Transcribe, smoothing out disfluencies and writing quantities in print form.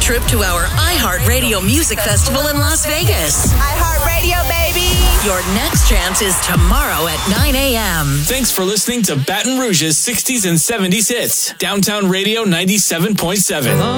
trip to our iHeartRadio Music Festival in Las Vegas. iHeartRadio, baby! Your next chance is tomorrow at 9 a.m. Thanks for listening to Baton Rouge's 60s and 70s hits. Downtown Radio 97.7.